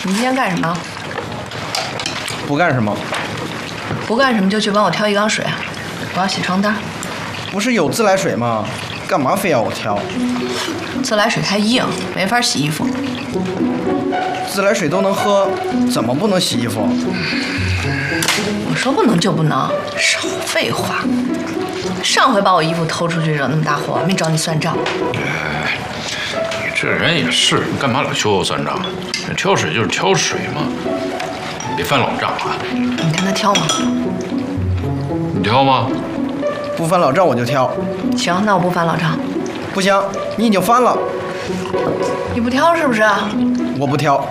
你今天干什么？ 不干什么。 不干什么就去帮我挑一缸水啊！我要洗床单。 不是有自来水吗？干嘛非要我挑？ 自来水太硬，没法洗衣服。 自来水都能喝，怎么不能洗衣服？ 我说不能就不能，少废话。上回把我衣服偷出去惹那么大祸，没找你算账。 你这人也是，你干嘛老求我算账？挑水就是挑水嘛，别翻老账啊！ 你看他挑吗？ 你挑吗？ 不翻老账我就挑。 行，那我不翻老账。 不行，你已经翻了。 你不挑是不是？ 我不挑。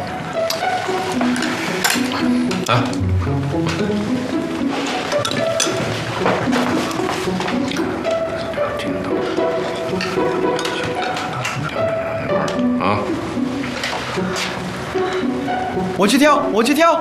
哎。啊！ 我去挑，我去挑。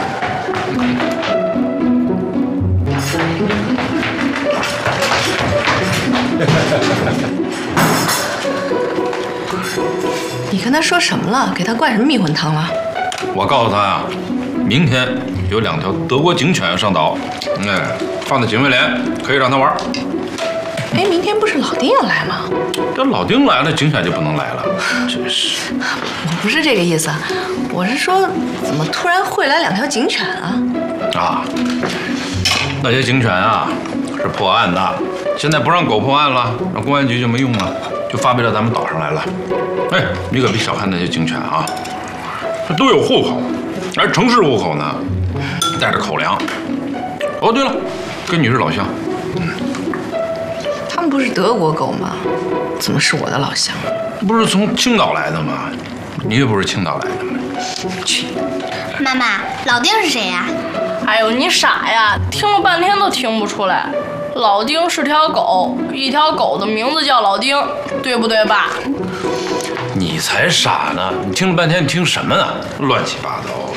你跟他说什么了？给他灌什么迷魂汤了？ 我告诉他呀，明天有2条德国警犬要上岛，放在警卫连，可以让他玩。 哎，明天不是老丁要来吗？ 这老丁来了，警犬就不能来了，真是。 我不是这个意思，我是说，怎么突然会来2条警犬啊？ 啊，那些警犬啊是破案的，现在不让狗破案了，让公安局就没用了，就发配到咱们岛上来了。哎，你可别小看那些警犬啊，这都有户口，而城市户口呢，带着口粮。哦，对了，跟你是老乡。 他们不是德国狗吗？怎么是我的老乡？ 不是从青岛来的吗？你也不是青岛来的吗？ 去！ 妈妈，老丁是谁呀？ 哎呦，你傻呀！听了半天都听不出来。老丁是条狗，一条狗的名字叫老丁，对不对爸？ 你才傻呢！你听了半天，你听什么呢？乱七八糟。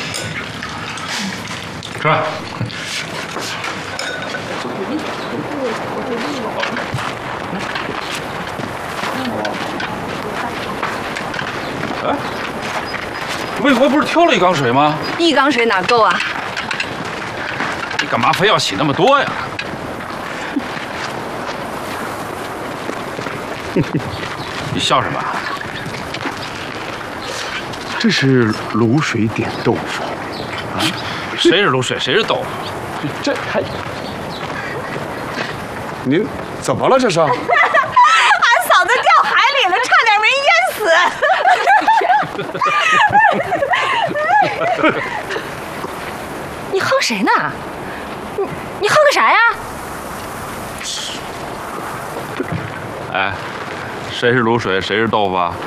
吃饭。哎，魏国不是挑了1缸水吗？ 一缸水哪够啊？ 你干嘛非要洗那么多呀？你笑什么？ 这是卤水点豆腐啊！ 谁是卤水，谁是豆腐？ 这还……您怎么了？这是？ 俺嫂子掉海里了，差点没淹死。你哼谁呢？你哼个啥呀？ 哎，谁是卤水，谁是豆腐啊？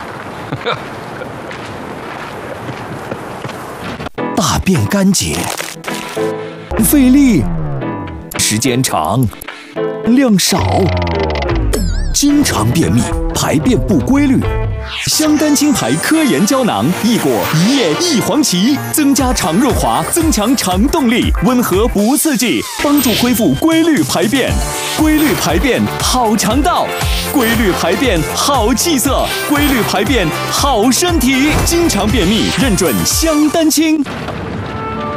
大便干结，费力，时间长，量少，经常便秘，排便不规律。香丹青牌科研胶囊益果一叶一黄芪，增加肠润滑，增强肠动力，温和不刺激，帮助恢复规律排便。规律排便好肠道，规律排便好气色，规律排便好身体。经常便秘认准香丹青。